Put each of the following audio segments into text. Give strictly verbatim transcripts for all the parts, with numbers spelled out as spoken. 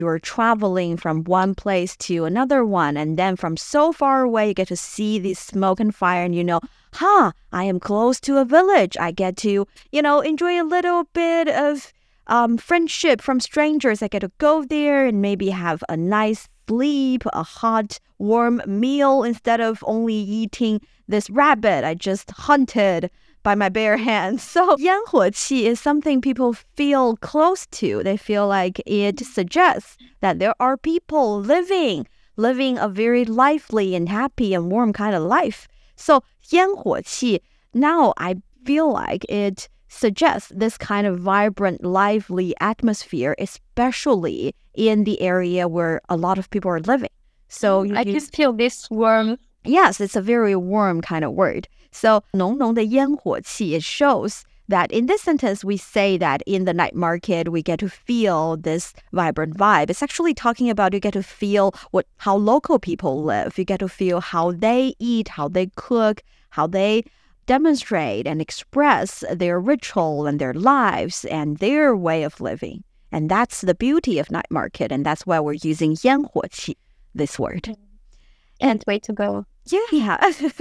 you're traveling from one place to another one, and then from so far away, you get to see the smoke and fire, and you know, huh, I am close to a village. I get to, you know, enjoy a little bit of um, friendship from strangers. I get to go there and maybe have a nice sleep, a hot, warm meal instead of only eating this rabbit I just hunted by my bare hands. So 烟火气 is something people feel close to. They feel like it suggests that there are people living, living a very lively and happy and warm kind of life. So 烟火气, now I feel like it suggests this kind of vibrant, lively atmosphere, especially in the area where a lot of people are living. So I you, just feel this warm. Yes, it's a very warm kind of word. So 浓浓的烟火气, it shows that in this sentence, we say that in the night market, we get to feel this vibrant vibe. It's actually talking about you get to feel what how local people live. You get to feel how they eat, how they cook, how they demonstrate and express their ritual and their lives and their way of living. And that's the beauty of night market. And that's why we're using 烟火气, this word. Can't wait to go. Yeah.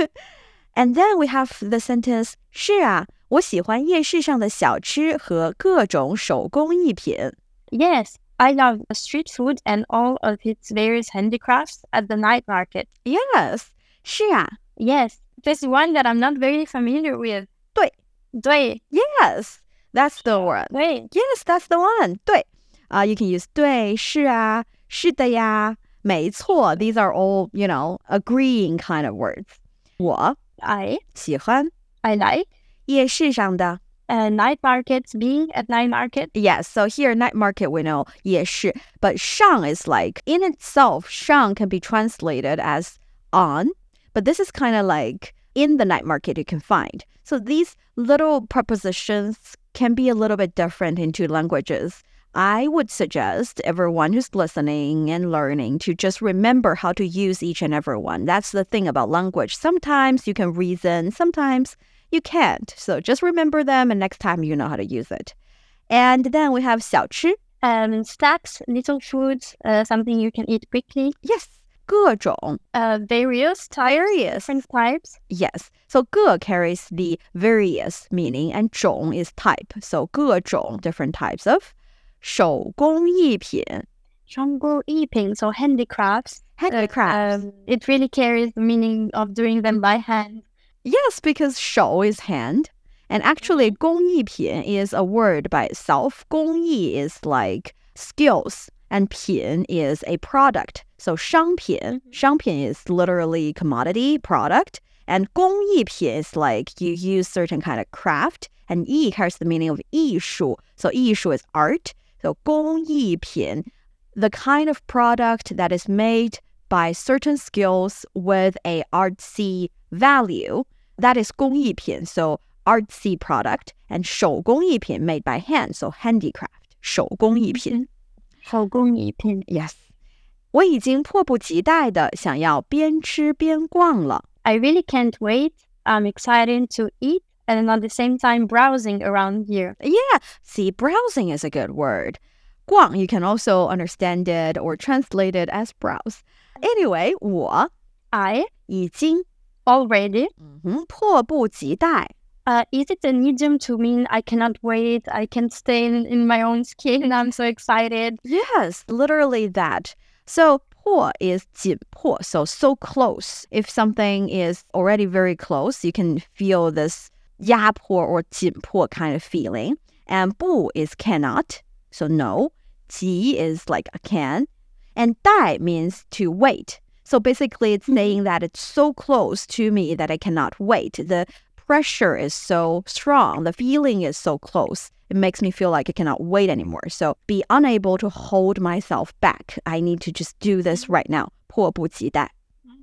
And then we have the sentence, 是啊，我喜欢夜市上的小吃和各种手工艺品. Yes, I love street food and all of its various handicrafts at the night market. Yes, 是啊. Yes, there's one that I'm not very familiar with. 对. 对. Yes, that's the one. 对. Yes, that's the one. 对. Uh, you can use 对,是啊,是的呀,没错. These are all, you know, agreeing kind of words. 我 I 喜欢 I like 夜市上的 uh, night markets, being at night market. Yes, so here night market we know 夜市, but 上 is like in itself, 上 can be translated as on, but this is kind of like in the night market you can find. So these little prepositions can be a little bit different in two languages. I would suggest everyone who's listening and learning to just remember how to use each and every one. That's the thing about language. Sometimes you can reason, sometimes you can't. So just remember them and next time you know how to use it. And then we have 小吃. Um, snacks, little foods, uh, something you can eat quickly. Yes, 各种. Uh, various types, various. different types. Yes, so 各 carries the various meaning and 种 is type. So 各种, different types of 手工艺品. 手工艺品, so handicrafts. Handicrafts. Uh, um, it really carries the meaning of doing them by hand. Yes, because 手 is hand. And actually, 工艺品 is a word by itself. 工艺 is like skills. And 品 is a product. So 商品, mm-hmm. 商品 is literally commodity, product. And 工艺品 is like you use certain kind of craft. And 艺 carries the meaning of 艺术. So 艺术 is art. So 工艺品, the kind of product that is made by certain skills with a artsy value, that is 工艺品, so artsy product, and 手工艺品 made by hand, so handicraft, 手工艺品. 手工艺品. Yes. 我已经迫不及待地想要边吃边逛了. I really can't wait. I'm excited to eat. And at the same time, browsing around here. Yeah, see, browsing is a good word. 逛, you can also understand it or translate it as browse. Anyway, 我 I 已经 already 嗯哼迫不及待. Uh, is it an idiom to mean I cannot wait, I can't stay in, in my own skin, I'm so excited? Yes, literally that. So 迫 is 紧迫, so so close. If something is already very close, you can feel this 压迫 or 紧迫 kind of feeling. And 不 is cannot, so no. 急 is like a can. And 待 means to wait. So basically it's saying that it's so close to me that I cannot wait. The pressure is so strong. The feeling is so close. It makes me feel like I cannot wait anymore. So be unable to hold myself back. I need to just do this right now. 迫不及待.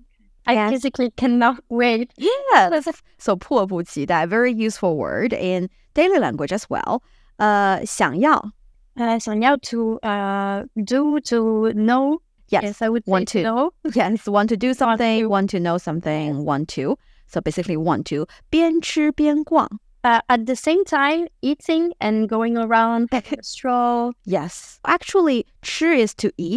I And- physically cannot wait. Yeah, so 迫不及待, very useful word in daily language as well. Uh, 想要. Uh, 想要 to uh, do, to know. Yes, Yes, I would say want to. know. Yes, want to do something, to. want to know something, want to. So basically want to. 边吃边逛. uh, at the same time, eating and going around, having a stroll. Yes. Actually, 吃 is to eat.